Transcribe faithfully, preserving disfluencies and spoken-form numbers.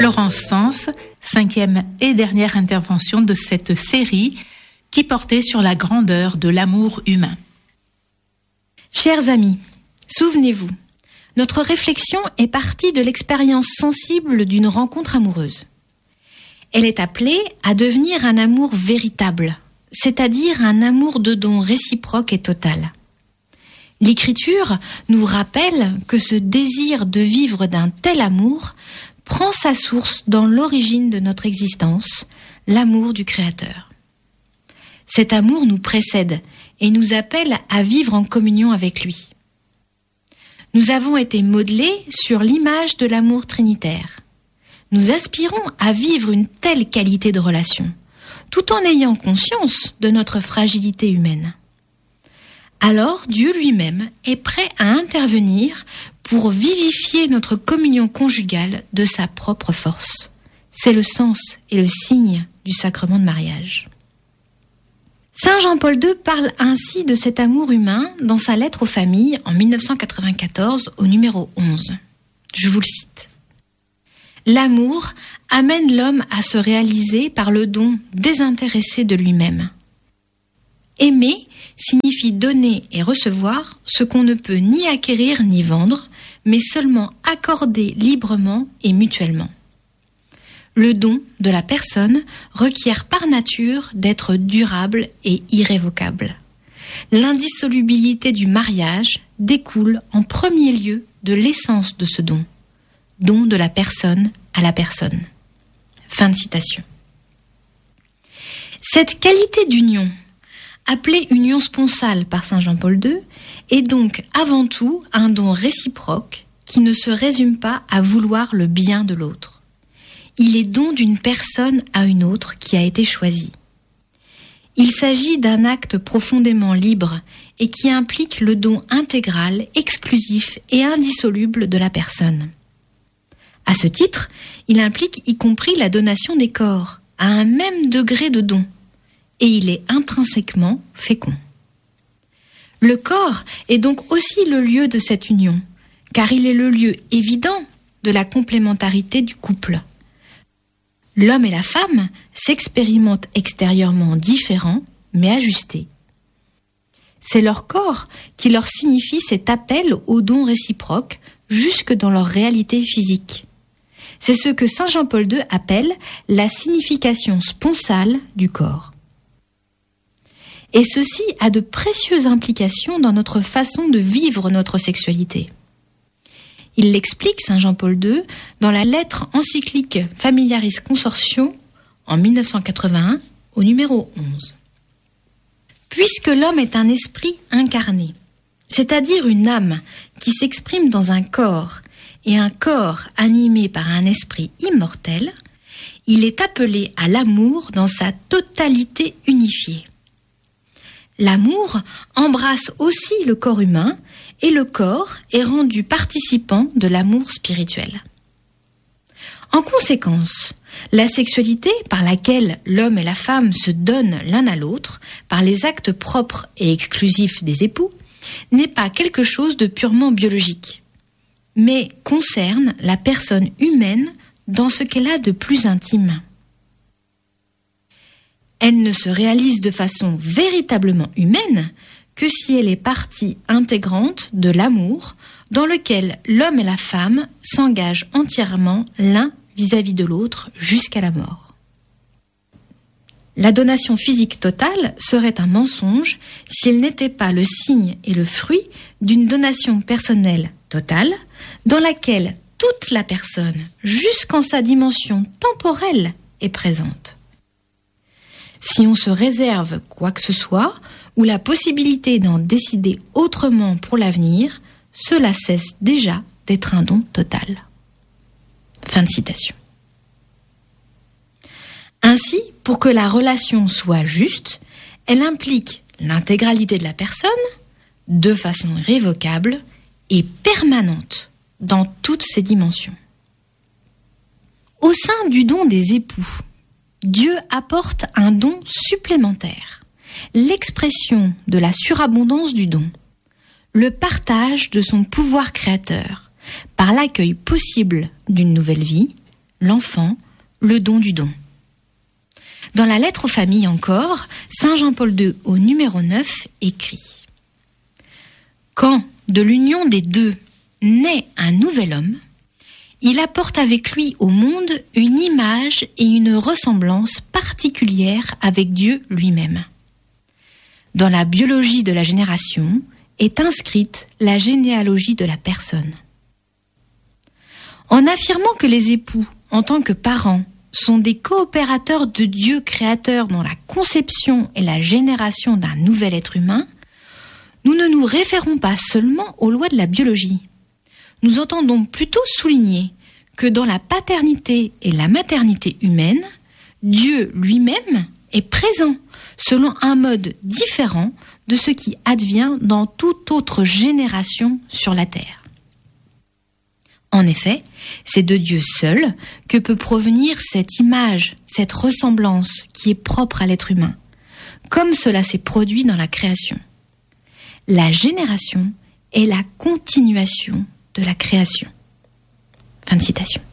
Florence Sens, cinquième et dernière intervention de cette série qui portait sur la grandeur de l'amour humain. Chers amis, souvenez-vous, notre réflexion est partie de l'expérience sensible d'une rencontre amoureuse. Elle est appelée à devenir un amour véritable, c'est-à-dire un amour de don réciproque et total. L'Écriture nous rappelle que ce désir de vivre d'un tel amour prend sa source dans l'origine de notre existence, l'amour du Créateur. Cet amour nous précède et nous appelle à vivre en communion avec lui. Nous avons été modelés sur l'image de l'amour trinitaire. Nous aspirons à vivre une telle qualité de relation, tout en ayant conscience de notre fragilité humaine. Alors Dieu lui-même est prêt à intervenir pour vivifier notre communion conjugale de sa propre force. C'est le sens et le signe du sacrement de mariage. Saint Jean-Paul deux parle ainsi de cet amour humain dans sa lettre aux familles en dix-neuf cent quatre-vingt-quatorze au numéro onze. Je vous le cite. « L'amour amène l'homme à se réaliser par le don désintéressé de lui-même. Aimer signifie donner et recevoir ce qu'on ne peut ni acquérir ni vendre, mais seulement accorder librement et mutuellement. Le don de la personne requiert par nature d'être durable et irrévocable. L'indissolubilité du mariage découle en premier lieu de l'essence de ce don, don de la personne à la personne. » Fin de citation. Cette qualité d'union, appelée union sponsale par saint Jean-Paul deux, est donc avant tout un don réciproque qui ne se résume pas à vouloir le bien de l'autre. Il est don d'une personne à une autre qui a été choisie. Il s'agit d'un acte profondément libre et qui implique le don intégral, exclusif et indissoluble de la personne. À ce titre, il implique y compris la donation des corps, à un même degré de don, et il est intrinsèquement fécond. Le corps est donc aussi le lieu de cette union, car il est le lieu évident de la complémentarité du couple. L'homme et la femme s'expérimentent extérieurement différents, mais ajustés. C'est leur corps qui leur signifie cet appel au don réciproque jusque dans leur réalité physique. C'est ce que saint Jean-Paul deux appelle la signification sponsale du corps. Et ceci a de précieuses implications dans notre façon de vivre notre sexualité. Il l'explique, saint Jean-Paul deux, dans la lettre encyclique Familiaris Consortio en dix-neuf cent quatre-vingt-un au numéro onze. Puisque l'homme est un esprit incarné, c'est-à-dire une âme qui s'exprime dans un corps et un corps animé par un esprit immortel, il est appelé à l'amour dans sa totalité unifiée. L'amour embrasse aussi le corps humain et le corps est rendu participant de l'amour spirituel. En conséquence, la sexualité par laquelle l'homme et la femme se donnent l'un à l'autre par les actes propres et exclusifs des époux n'est pas quelque chose de purement biologique, mais concerne la personne humaine dans ce qu'elle a de plus intime. Elle ne se réalise de façon véritablement humaine que si elle est partie intégrante de l'amour dans lequel l'homme et la femme s'engagent entièrement l'un vis-à-vis de l'autre jusqu'à la mort. La donation physique totale serait un mensonge si elle n'était pas le signe et le fruit d'une donation personnelle totale dans laquelle toute la personne, jusqu'en sa dimension temporelle, est présente. Si on se réserve quoi que ce soit, ou la possibilité d'en décider autrement pour l'avenir, cela cesse déjà d'être un don total. Fin de citation. Ainsi, pour que la relation soit juste, elle implique l'intégralité de la personne, de façon irrévocable et permanente dans toutes ses dimensions. Au sein du don des époux, Dieu apporte un don supplémentaire, l'expression de la surabondance du don, le partage de son pouvoir créateur, par l'accueil possible d'une nouvelle vie, l'enfant, le don du don. Dans la lettre aux familles encore, saint Jean-Paul deux au numéro neuf écrit « Quand, de l'union des deux, naît un nouvel homme, il apporte avec lui au monde une image et une ressemblance particulière avec Dieu lui-même. Dans la biologie de la génération est inscrite la généalogie de la personne. En affirmant que les époux, en tant que parents, sont des coopérateurs de Dieu créateur dans la conception et la génération d'un nouvel être humain, nous ne nous référons pas seulement aux lois de la biologie. Nous entendons plutôt souligner que dans la paternité et la maternité humaine, Dieu lui-même est présent selon un mode différent de ce qui advient dans toute autre génération sur la terre. En effet, c'est de Dieu seul que peut provenir cette image, cette ressemblance qui est propre à l'être humain, comme cela s'est produit dans la création. La génération est la continuation de la création. Fin de citation.